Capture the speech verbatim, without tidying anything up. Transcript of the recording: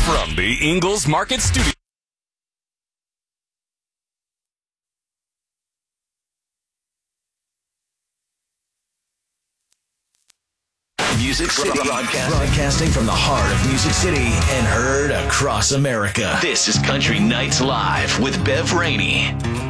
From the Ingles Market Studio. Music City, broadcasting. broadcasting from the heart of Music City and heard across America. This is Country Nights Live with Bev Rainey.